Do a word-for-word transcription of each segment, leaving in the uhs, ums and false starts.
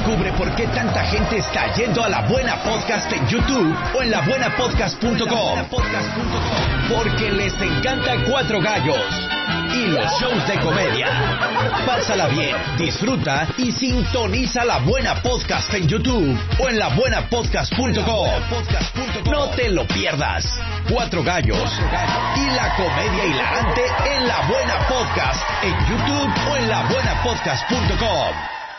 Descubre por qué tanta gente está yendo a La Buena Podcast en YouTube o en la buena podcast punto com. Porque les encanta Cuatro Gallos y los shows de comedia. Pásala bien, disfruta y sintoniza La Buena Podcast en YouTube o en la buena podcast punto com. No te lo pierdas. Cuatro Gallos y la comedia hilarante en La Buena Podcast en YouTube o en la buena podcast punto com.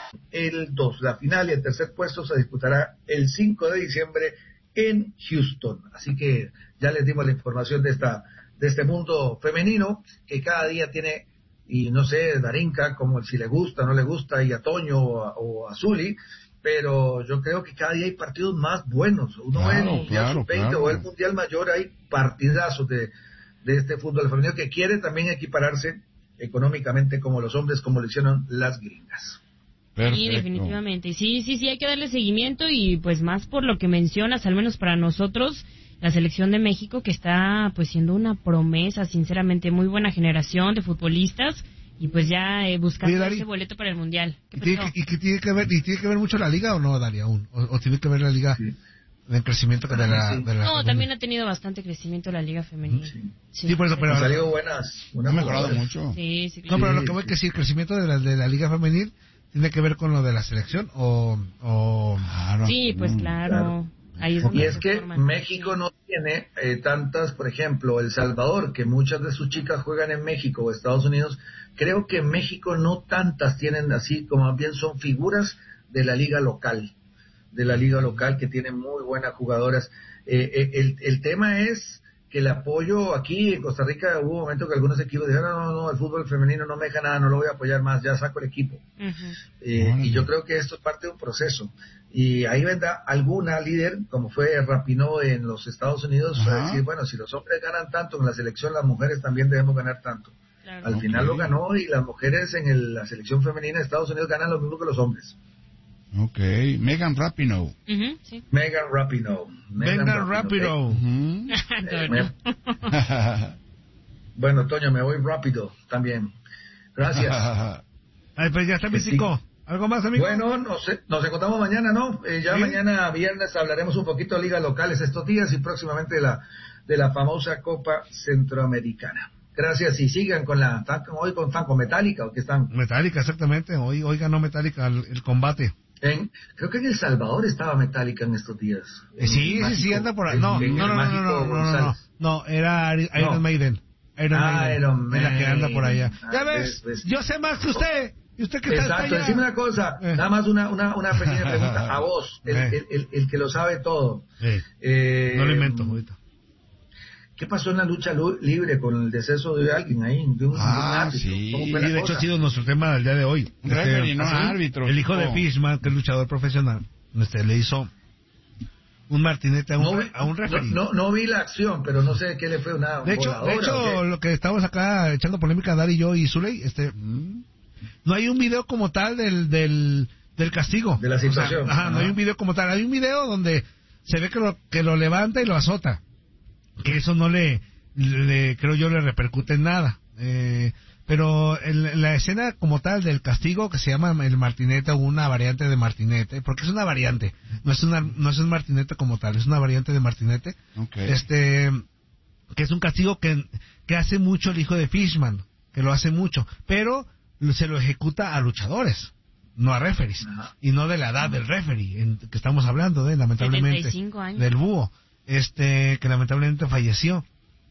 El dos, la final y el tercer puesto se disputará el cinco de diciembre en Houston. Así que ya les dimos la información de esta de este mundo femenino que cada día tiene, y no sé, Darinka, como si le gusta, no le gusta, y a Toño o a, o a Zuli, pero yo creo que cada día hay partidos más buenos. Uno ve el Mundial claro, sub veinte claro. o el Mundial Mayor, hay partidazos de, de este fútbol femenino que quiere también equipararse económicamente como los hombres, como lo hicieron las gringas. Perfecto. Sí, definitivamente. Sí, sí, sí, hay que darle seguimiento y pues más por lo que mencionas, al menos para nosotros, la selección de México que está pues siendo una promesa, sinceramente, muy buena generación de futbolistas y pues ya eh, buscando Oye, Dari, ese boleto para el Mundial. ¿Y tiene, que, y que tiene que ver y tiene que ver mucho la liga o no, Dari, aún? ¿O, o tiene que ver la liga sí. en crecimiento de la, sí. de la No, femenina? También ha tenido bastante crecimiento la liga femenina. Sí, sí, sí por eso, pero... Han salido buenas. Ha mejorado mucho. Sí, sí, claro. No, pero lo que voy a decir, el crecimiento de la, de la liga femenil tiene que ver con lo de la selección o... o... Claro. Sí, pues claro. claro. Ahí es y es que forman. México no tiene eh, tantas, por ejemplo, El Salvador, que muchas de sus chicas juegan en México o Estados Unidos. Creo que en México no tantas tienen así, como más bien son figuras de la liga local, de la liga local que tienen muy buenas jugadoras. Eh, eh, el, el tema es que el apoyo aquí en Costa Rica, hubo un momento que algunos equipos dijeron, no, no, no, el fútbol femenino no me deja nada, no lo voy a apoyar más, ya saco el equipo. Uh-huh. Eh, uh-huh. Y yo creo que esto es parte de un proceso. Y ahí vendrá alguna líder, como fue Rapinoe en los Estados Unidos, uh-huh. a decir, bueno, si los hombres ganan tanto en la selección, las mujeres también debemos ganar tanto. Claro. Al okay. final lo ganó y las mujeres en el, la selección femenina de Estados Unidos ganan lo mismo que los hombres. Ok, Megan Rapinoe. Uh-huh, sí. Megan Rapinoe. Megan, Megan Rapinoe. Uh-huh. eh, me... Bueno, Toño, me voy rápido también. Gracias. Ay, pues ya está mi chico. Sí. ¿Algo más, amigo? Bueno, nos, nos encontramos mañana, ¿no? Eh, ya ¿Sí? Mañana viernes hablaremos un poquito de ligas locales estos días y próximamente de la de la famosa Copa Centroamericana. Gracias y sigan con la tan, hoy con tan con Metallica o que están. Metallica, exactamente. Hoy hoy ganó Metallica el, el combate. En, creo que en El Salvador estaba Metallica en estos días. Eh, sí, sí, sí, anda por ahí. No, no, no, no, no, no, no, no, no, era Iron no. Maiden. Iron ah, Maiden. Iron Maiden. La que anda por allá. Ah, ya ves, pues, yo sé más que usted. ¿Y usted qué está Exacto, decime una cosa, eh. nada más una, una, una pequeña pregunta a vos, el, eh. el, el, el que lo sabe todo. Eh. Eh, no lo invento ahorita. ¿Qué pasó en la lucha libre con el deceso de alguien ahí? De un, ah, de un sí, y de hecho ha sido nuestro tema del día de hoy. Este, no árbitro. El hijo de Fishman, que es luchador profesional, este, le hizo un martinete a un, no, a un referee. No, no, no vi la acción, pero no sé qué le fue una De hecho, de hecho lo que estamos acá echando polémica, Dari y yo y Zuley, este, no hay un video como tal del del, del castigo. De la situación. O sea, ajá, no hay un video como tal. Hay un video donde se ve que lo, que lo levanta y lo azota. Que eso no le, le creo yo, le repercute en nada. Eh, pero el, la escena como tal del castigo, que se llama el martinete o una variante de martinete, porque es una variante, no es una no es un martinete como tal, es una variante de martinete. Okay. Este, que es un castigo que, que hace mucho el hijo de Fishman, que lo hace mucho, pero se lo ejecuta a luchadores, no a referees, Ajá. y no de la edad del referee, en, que estamos hablando de, lamentablemente, setenta y cinco años. Del búho. Este, que lamentablemente falleció.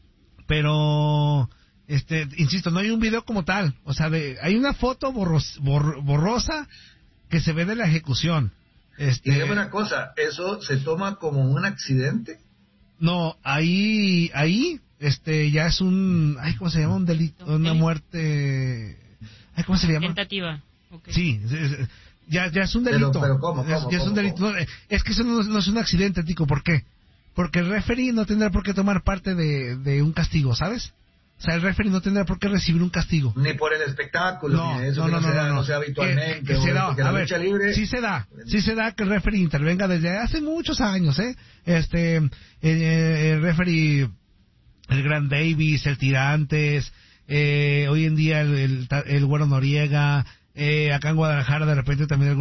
Pero, este, insisto, no hay un video como tal. O sea, de, hay una foto borros, bor, borrosa que se ve de la ejecución. Este, y dígame una cosa, ¿eso se toma como un accidente? No, ahí, ahí, este, ya es un, ay, ¿cómo se llama? Un delito, una muerte, ay, ¿cómo se le llama? Tentativa. Okay. Sí, es, es, ya, ya es un delito. Pero, pero ¿cómo? ¿Cómo? Es, ya es un delito. No, es que eso no, no es un accidente, Tico, ¿por qué? Porque el referee no tendrá por qué tomar parte de, de un castigo, ¿sabes? O sea, el referee no tendrá por qué recibir un castigo. Ni por el espectáculo, no, ni eso no, que no, no, no, no, no, no se da habitualmente. Que, que se da, a la ver, lucha libre... sí se da, sí se da que el referee intervenga desde hace muchos años, ¿eh? Este, el, el referee, el Gran Davis, el Tirantes, eh, hoy en día el, el, el Güero Noriega, eh, acá en Guadalajara de repente también